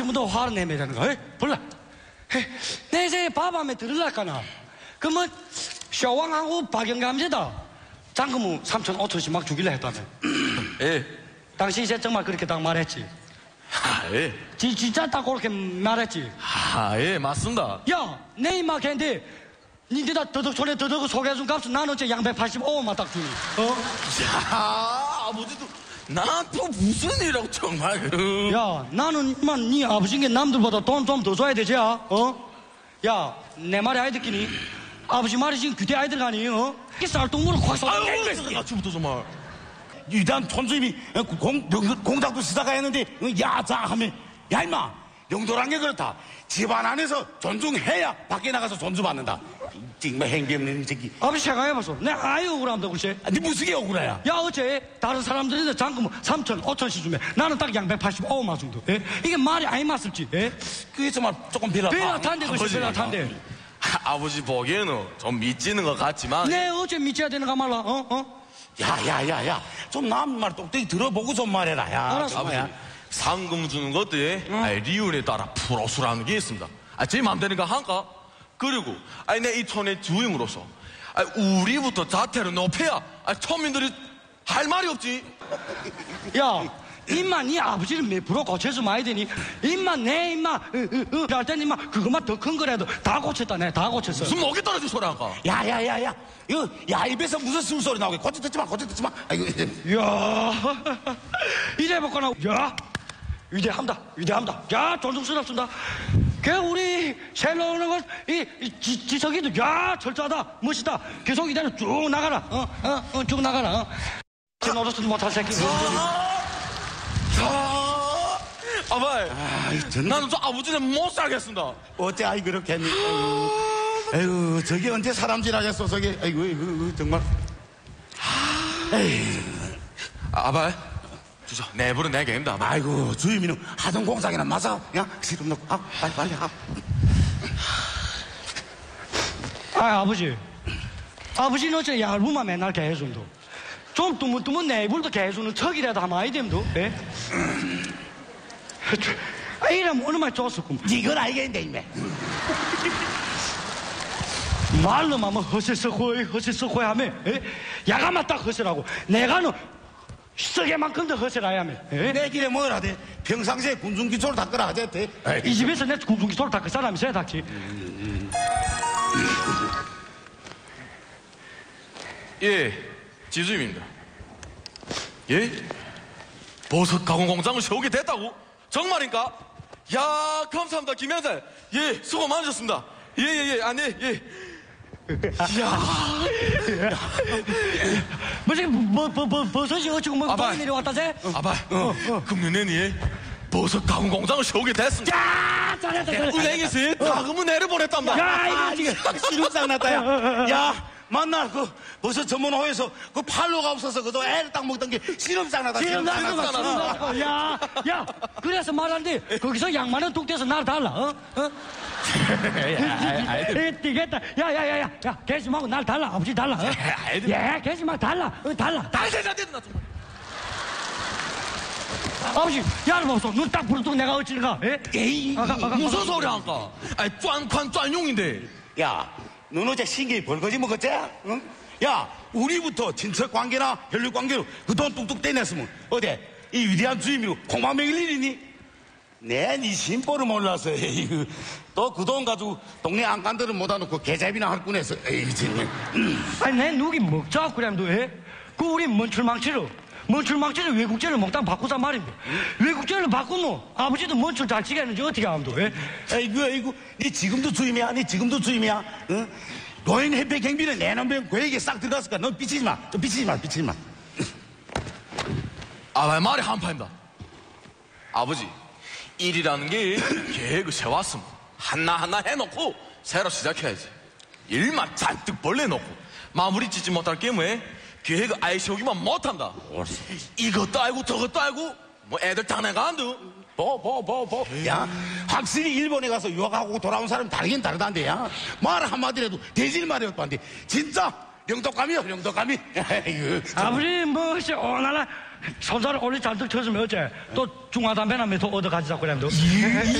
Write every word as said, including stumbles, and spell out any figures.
더 화를 내면 되는 거야. 몰라. 내 이제 밥함에 들으려까나. 그러면 쇼왕하고 박영감제다. 장금우 삼천 오천씩 막 주길래 했다며. 예. 당신 이제 정말 그렇게 딱 말했지. 아, 예. 지, 진짜 딱 그렇게 말했지. 아, 예, 맞습니다. 야, 내 이마 걔인데 니네가 더덕 손에 더덕 소개해준 값은 나는 어째 양백팔십오만 딱 주니. 어? 야, 아버지도 나한테 무슨 일이라고 정말. 그. 야, 나는 만 네 아버지인 게 남들보다 돈 좀 더 줘야 되지, 어? 야, 내 말이 아이 듣기니? 아버지 말이 지금 규대 아이들 가니, 어? 이 쌀똥물을 확 쏟아. 아유, 아침부터 정말. 유단 촌주임이 공, 공작도 시작가 했는데 야자 하면 야 임마 영도란 게 그렇다. 집안 안에서 존중해야 밖에 나가서 존중받는다. 정말 행비 없는 새끼. 아버지 생각해봤어. 내 아이 억울함다, 글쎄. 니 무슨 게 억울해야? 야, 어째 다른 사람들인데 잠금 삼천, 오천씩 주면 나는 딱 양백팔십오만 정도. 예? 이게 말이 아니 맞을지. 예? 그게 정말 조금 비lat아. 비lat한데, 글쎄, 비lat한데. 아, 아버지 보기에는 좀 미치는 것 같지만. 내 어째 믿어야 되는가 말라, 어? 어? 야야야야 좀 남 말 똑똑히 들어보고 좀 말해라. 야, 알았어. 아버지, 정말. 상금 주는 것도 아니, 리율에 따라 프로수라는 게 있습니다. 아, 제 맘대로가 한가? 그리고 아니 내 이 촌의 주임으로서 아니, 우리부터 자태를 높여야 아니, 촌민들이 할 말이 없지. 야, 임마 네 아버지를 몇 프로 고쳐서 많이 되니? 임마 내 임마 할 때는 임마 그것만 더 큰 거라도 다 고쳤다. 내 다 고쳤어. 무슨 목이 떨어진 소리 한가? 야야야야 이거 야 입에서 무슨 숨소리 나오게 고쳐 듣지 마 고쳐 듣지 마. 아이고 야, 이제 볼거나. 야, 위대합니다. 위대합니다. 야, 존중스럽습니다. 그 우리 셀로 오는 것이 지석이도 야 철저하다 멋있다. 계속 이대로 쭉 나가라. 어, 어, 어, 쭉 나가라. 어. 제 노릇도 못할 새끼. 자, 아바이, 아이, 전... 나는 저 아버지는 못 살겠습니다. 어째 아이 그렇게 했니? 아이고, 아이고 저게 언제 사람질하겠어 저게. 아이고 이거 정말. 에이. 아, 아바이, 주저 내부는 내 게임다. 아바이. 아이고 주임이는 하던 공장이나 맞아. 야 시름 넣고 아 빨리 빨리 아. 아, 아버지. 아버지는 어째 얇으면 맨날 개해준도. 좀 뚜문뚜문 내불도 개해주는 척이라도 하면 아이 됨도. 예? 아, 이러면 얼마나 좋았었구만. 이걸 알겠는데 임매. 말로만 뭐 허세서호이 허세서호이 하며 예? 야가만 딱 허세라고. 내가는 썩에만큼 더 허세라야 하며. 예? 내 길에 뭐라 돼? 평상시에 군중기초를 닦으라 하지 돼. 이 집에서 내 군중기소를 닦을 사람이 있어야 닦지. 예, 지주임입니다. 예? 버섯 가공 공장을 세우게 됐다고? 정말인가? 야, 감사합니다, 김현재. 예, 수고 많으셨습니다. 예, 예, 예, 아니, 예. 이야. 뭐지, 뭐, 뭐, 뭐, 버섯이 어찌고 뭐, 아바. 똥이 내려왔다, 쟤? 아바, 어, 금년에 버섯 가공 공장을 세우게 됐습니다. 야, 잘했다, 잘했다. 은행에서 자금을 내려보냈답니다. 야, 이거 아, 지금. 시름상 났다, 야. 야, 만날 그, 버섯 전문호에서 그 팔로가 없어서 그저 애를 딱 먹던 게 시름상 났다, 지금 시름상 나는 났다. 맞추는 야, 야, 그래서 말한데, 거기서 양만원 뚝 떼서 나를 달라, 어? 어? 되겠다. 야, 야, 야, 야, 야, 개심하고 날 달라, 아버지 달라, 어? 야, 개심하고 달라, 어, 달라. 다시 안 된다, 정말. 아버지, 야를 보소. 눈 딱 부르도록 내가 어찌는가, 예? 에이, 아가, 아가, 무슨 소리 한가? 아니, 짠칸 짠용인데. 야, 넌 어제 신기 벌거지 먹었지? 응? 야, 우리부터 친척 관계나 혈육 관계로 그 돈 뚝뚝 떼냈으면 어디 이 위대한 주임이고 콩만 먹일 일이니? 내 니 심보를 몰라서 또 그 돈 가지고 동네 안간들은 못해놓고 계좌비나 할 꾼에서 에이 정말. 아니, 내 누기 먹자, 그래도, 예? 그 우리 먼출망치로. 먼출망치를 외국제를 먹다 바꾸자 말입니다. 외국제를 바꾸노 아버지도 먼출 잘 치겠는지 어떻게 하면 돼? 아이고 아이고 니 지금도 주임이야 니 지금도 주임이야 응? 노인 햇볕 경비는 내놓으면 계획에 싹 들어갔을까 넌 삐치지 마좀 삐치지 마 삐치지 마. 아, 말이 한판입니다. 아버지, 일이라는 게 계획을 세웠으면 하나하나 해놓고 새로 시작해야지. 일만 잔뜩 벌려놓고 마무리 짓지 못할 게임에 계획을 아예 세우기만 못한다. 이것도 알고 저것도 알고 뭐 애들 장난가 안 돼. 보보보보 야 확실히 일본에 가서 유학하고 돌아온 사람이 다르긴 다르다는데 야 말 한마디라도 대질말이 없다는데 진짜 영덕감이야 영덕감이. 아버지 뭐 혹시 오나라 손자를 올리 잔뜩 쳐주면 어째 또 중화담배나 또 얻어 가지자 그래도.